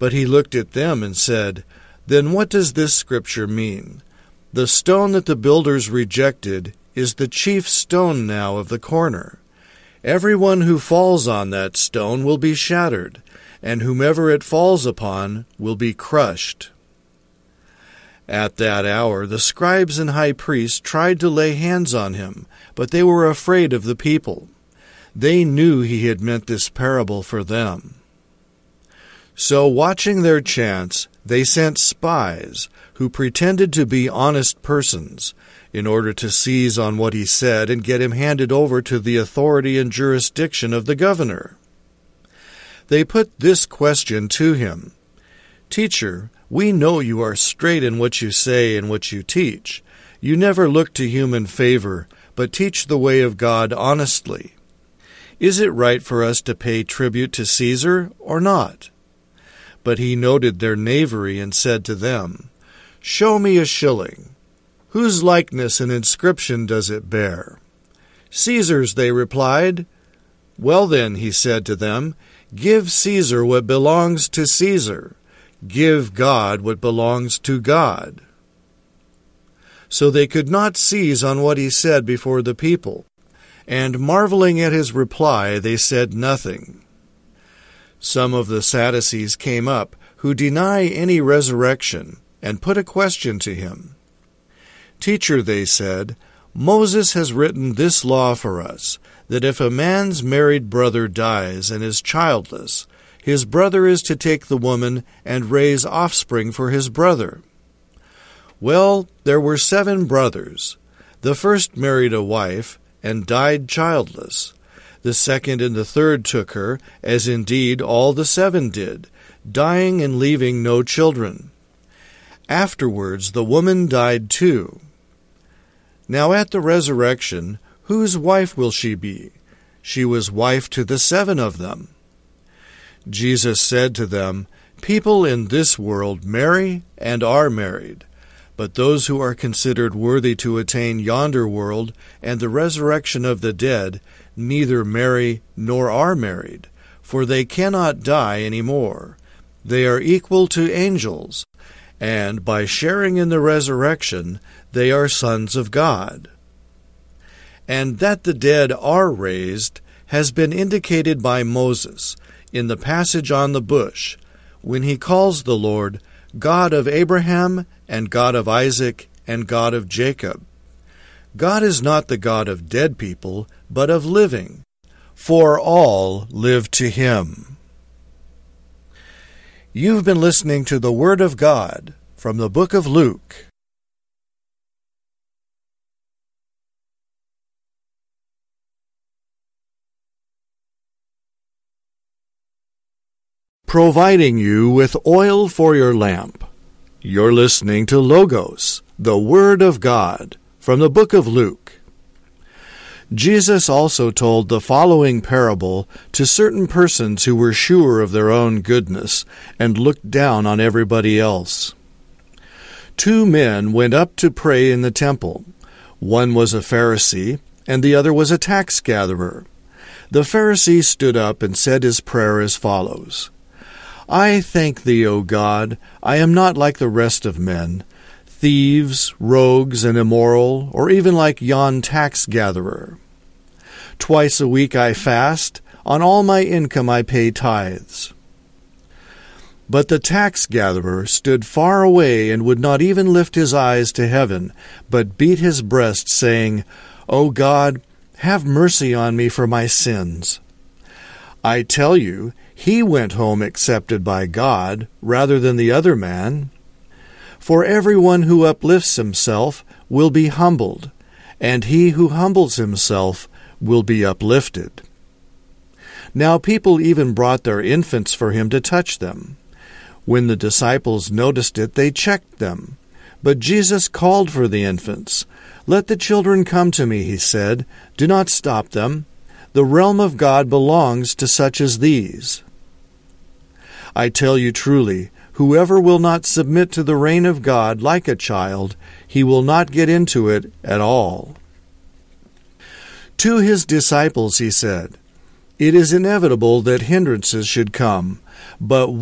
But he looked at them and said, "Then what does this scripture mean? The stone that the builders rejected is the chief stone now of the corner. Everyone who falls on that stone will be shattered, and whomever it falls upon will be crushed." At that hour the scribes and high priests tried to lay hands on him, but they were afraid of the people. They knew he had meant this parable for them. So, watching their chance, they sent spies who pretended to be honest persons in order to seize on what he said and get him handed over to the authority and jurisdiction of the governor. They put this question to him: "Teacher, we know you are straight in what you say and what you teach. You never look to human favor, but teach the way of God honestly. Is it right for us to pay tribute to Caesar or not?" But he noted their knavery and said to them, "Show me a shilling. Whose likeness and inscription does it bear?" "Caesar's," they replied. "Well then," he said to them, "give Caesar what belongs to Caesar. Give God what belongs to God." So they could not seize on what he said before the people, and marveling at his reply, they said nothing. Some of the Sadducees came up, who deny any resurrection, and put a question to him. "Teacher," they said, "Moses has written this law for us, that if a man's married brother dies and is childless, his brother is to take the woman and raise offspring for his brother. Well, there were 7 brothers. The first married a wife and died childless. The second and the third took her, as indeed all the 7 did, dying and leaving no children. Afterwards the woman died too. Now at the resurrection, whose wife will she be? She was wife to the 7 of them." Jesus said to them, "People in this world marry and are married, but those who are considered worthy to attain yonder world and the resurrection of the dead neither marry nor are married, for they cannot die any more. They are equal to angels, and by sharing in the resurrection, they are sons of God. And that the dead are raised has been indicated by Moses in the passage on the bush, when he calls the Lord God of Abraham and God of Isaac and God of Jacob. God is not the God of dead people, but of living, for all live to him." You've been listening to the Word of God from the book of Luke. Providing you with oil for your lamp. You're listening to Logos, the Word of God, from the book of Luke. Jesus also told the following parable to certain persons who were sure of their own goodness and looked down on everybody else. 2 men went up to pray in the temple. One was a Pharisee, and the other was a tax gatherer. The Pharisee stood up and said his prayer as follows: "I thank thee, O God, I am not like the rest of men, thieves, rogues, and immoral, or even like yon tax gatherer. Twice a week I fast, on all my income I pay tithes." But the tax gatherer stood far away and would not even lift his eyes to heaven, but beat his breast, saying, "O God, have mercy on me for my sins." I tell you, he went home accepted by God rather than the other man. For everyone who uplifts himself will be humbled, and he who humbles himself will be uplifted. Now people even brought their infants for him to touch them. When the disciples noticed it, they checked them. But Jesus called for the infants. "Let the children come to me," he said. "Do not stop them. The realm of God belongs to such as these. I tell you truly, whoever will not submit to the reign of God like a child, he will not get into it at all." To his disciples he said, "It is inevitable that hindrances should come, but